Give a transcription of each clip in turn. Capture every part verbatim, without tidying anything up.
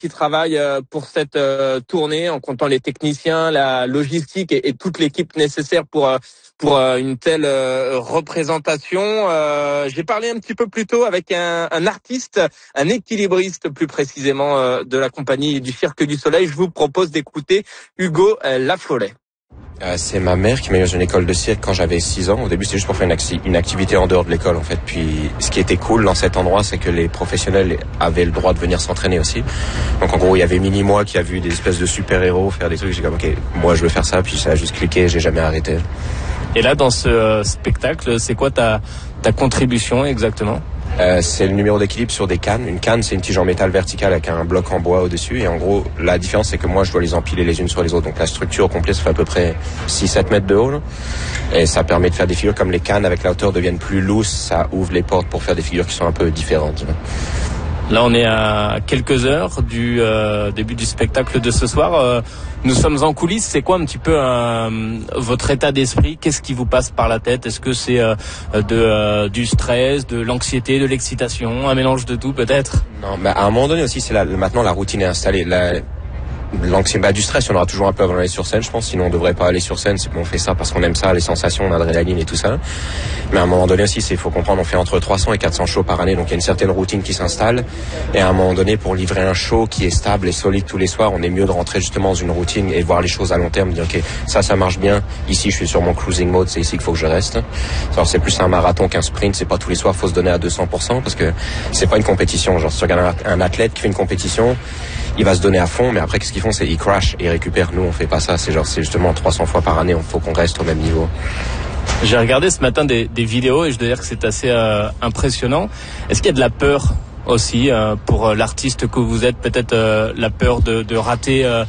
qui travaillent pour cette tournée, en comptant les techniciens, la logistique et, et toute l'équipe nécessaire pour pour une telle représentation. Euh, j'ai parlé un petit peu plus tôt avec un, un artiste, un équilibriste plus précisément de la compagnie du Cirque du Soleil. Je vous propose d'écouter Hugo Lafollet. Euh, c'est ma mère qui m'a mis dans une école de cirque quand j'avais six ans. Au début, c'était juste pour faire une, acti- une activité en dehors de l'école, en fait. Puis, ce qui était cool dans cet endroit, c'est que les professionnels avaient le droit de venir s'entraîner aussi. Donc, en gros, il y avait mini moi qui a vu des espèces de super-héros faire des trucs. J'ai dit, ok, moi, je veux faire ça. Puis, ça a juste cliqué. J'ai jamais arrêté. Et là, dans ce euh, spectacle, c'est quoi ta ta contribution exactement? Euh, c'est le numéro d'équilibre sur des cannes. Une canne, c'est une tige en métal verticale avec un bloc en bois au-dessus. Et en gros, la différence, c'est que moi, je dois les empiler les unes sur les autres. Donc la structure au complet, ça fait à peu près six sept mètres de haut. Là. Et ça permet de faire des figures comme les cannes avec la hauteur deviennent plus lousses. Ça ouvre les portes pour faire des figures qui sont un peu différentes. Là. Là, on est à quelques heures du euh, début du spectacle de ce soir. Euh, nous sommes en coulisses. C'est quoi un petit peu euh, votre état d'esprit? Qu'est-ce qui vous passe par la tête? Est-ce que c'est euh, de euh, du stress, de l'anxiété, de l'excitation, un mélange de tout peut-être? Non, mais à un moment donné aussi, c'est la, maintenant la routine est installée. La, L'anxiété, bah, du stress, on aura toujours un peu avant d'aller sur scène, je pense. Sinon, on devrait pas aller sur scène. C'est bon, on fait ça parce qu'on aime ça, les sensations, l'adrénaline et tout ça. Mais à un moment donné aussi, c'est, faut comprendre, on fait entre trois cents et quatre cents shows par année. Donc, il y a une certaine routine qui s'installe. Et à un moment donné, pour livrer un show qui est stable et solide tous les soirs, on est mieux de rentrer justement dans une routine et voir les choses à long terme. Dire, OK, ça, ça marche bien. Ici, je suis sur mon cruising mode. C'est ici qu'il faut que je reste. Alors, c'est plus un marathon qu'un sprint. C'est pas tous les soirs, faut se donner à deux cents pour cent parce que c'est pas une compétition. Genre, si tu regardes un athlète qui fait une compétition, il va se donner à fond, mais après, qu'est-ce qu'ils font? C'est ils crash et ils récupèrent. Nous, on fait pas ça. C'est genre, c'est justement trois cents fois par année. Il faut qu'on reste au même niveau. J'ai regardé ce matin des, des vidéos et je dois dire que c'est assez euh, impressionnant. Est-ce qu'il y a de la peur aussi euh, pour l'artiste que vous êtes? Peut-être euh, la peur de, de rater euh,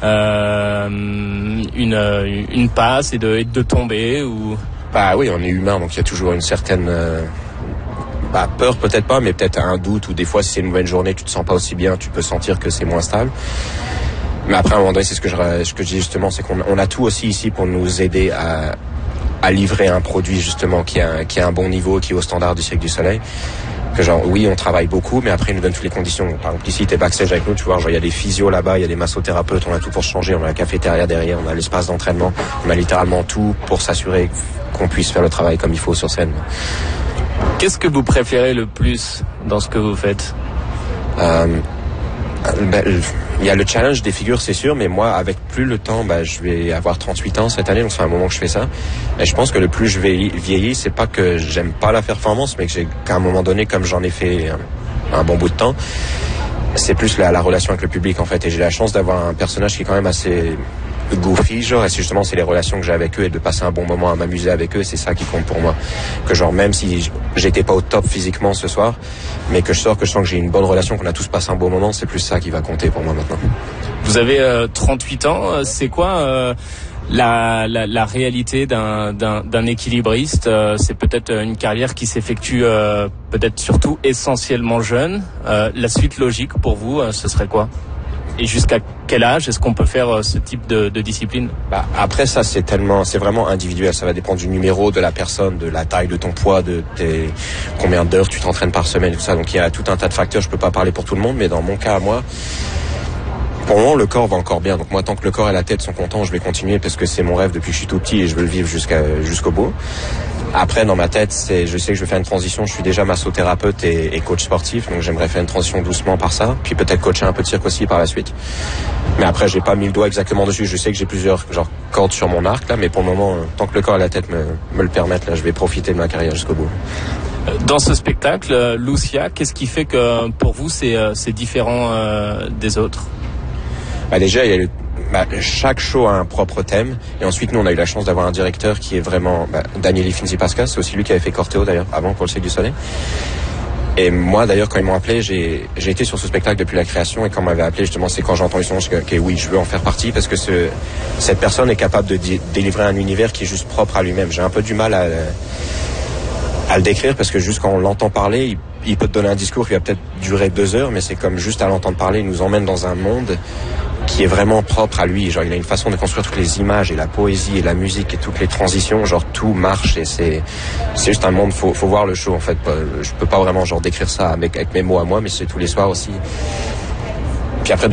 euh, une, une passe et de, et de tomber ou... Bah oui, on est humain, donc il y a toujours une certaine... Euh... Bah, peur peut-être pas, mais peut-être un doute, ou des fois si c'est une mauvaise journée, tu te sens pas aussi bien, tu peux sentir que c'est moins stable. Mais après à un moment donné, c'est ce que je, ce que je dis justement, c'est qu'on on a tout aussi ici pour nous aider à, à livrer un produit justement qui a, qui a un bon niveau, qui est au standard du Cirque du Soleil. Que genre oui, on travaille beaucoup, mais après ils nous donnent toutes les conditions. Par exemple ici, t'es backstage avec nous, tu vois, genre il y a des physios là-bas, il y a des massothérapeutes, on a tout pour se changer, on a la cafétéria derrière, on a l'espace d'entraînement, on a littéralement tout pour s'assurer qu'on puisse faire le travail comme il faut sur scène. Qu'est-ce que vous préférez le plus dans ce que vous faites? euh, ben, Il y a le challenge des figures, c'est sûr, mais moi, avec plus le temps, ben, je vais avoir trente-huit ans cette année, donc c'est un moment que je fais ça. Et je pense que le plus je vais vieillir, c'est pas que j'aime pas la performance, mais que j'ai, qu'à un moment donné, comme j'en ai fait un, un bon bout de temps, c'est plus la, la relation avec le public, en fait. Et j'ai la chance d'avoir un personnage qui est quand même assez goofy, genre, et c'est justement, c'est les relations que j'ai avec eux et de passer un bon moment à m'amuser avec eux, c'est ça qui compte pour moi. Que genre, même si j'étais pas au top physiquement ce soir, mais que je sors, que je sens que j'ai une bonne relation, qu'on a tous passé un bon moment, c'est plus ça qui va compter pour moi maintenant. Vous avez euh, trente-huit ans, c'est quoi euh, la, la, la réalité d'un, d'un, d'un équilibriste? euh, C'est peut-être une carrière qui s'effectue euh, peut-être surtout essentiellement jeune. Euh, la suite logique pour vous, euh, ce serait quoi? Et jusqu'à quel âge est-ce qu'on peut faire ce type de, de discipline? Bah après ça c'est tellement, c'est vraiment individuel. Ça va dépendre du numéro, de la personne, de la taille de ton poids, de tes combien d'heures tu t'entraînes par semaine et tout ça. Donc il y a tout un tas de facteurs. Je peux pas parler pour tout le monde, mais dans mon cas à moi, pour le moment le corps va encore bien. Donc moi tant que le corps et la tête sont contents, je vais continuer parce que c'est mon rêve depuis que je suis tout petit et je veux le vivre jusqu'à jusqu'au bout. Après, dans ma tête, c'est, je sais que je vais faire une transition. Je suis déjà massothérapeute et, et coach sportif, donc j'aimerais faire une transition doucement par ça. Puis peut-être coacher un peu de cirque aussi par la suite. Mais après, j'ai pas mis le doigt exactement dessus. Je sais que j'ai plusieurs genre cordes sur mon arc là, mais pour le moment, tant que le corps et la tête me, me le permettent, là, je vais profiter de ma carrière jusqu'au bout. Dans ce spectacle, Lucia, qu'est-ce qui fait que pour vous c'est, c'est différent euh, des autres? Bah déjà, il y a le Bah, chaque show a un propre thème et ensuite nous on a eu la chance d'avoir un directeur qui est vraiment bah, Daniel Finzi-Pascal, c'est aussi lui qui avait fait Corteo d'ailleurs avant pour le Cirque du Soleil. Et moi d'ailleurs quand ils m'ont appelé, j'ai, j'ai été sur ce spectacle depuis la création et quand on m'avait appelé justement c'est quand j'ai entendu son nom, je me suis dit ok oui je veux en faire partie parce que ce, cette personne est capable de di- délivrer un univers qui est juste propre à lui-même. J'ai un peu du mal à, à le décrire parce que juste quand on l'entend parler, il, il peut te donner un discours qui va peut-être durer deux heures mais c'est comme juste à l'entendre parler, il nous emmène dans un monde qui est vraiment propre à lui. Genre, il a une façon de construire toutes les images et la poésie et la musique et toutes les transitions. Genre, tout marche et c'est, c'est juste un monde. Faut, faut voir le show, en fait. Je peux pas vraiment, genre, décrire ça avec, avec mes mots à moi, mais c'est tous les soirs aussi. Puis après,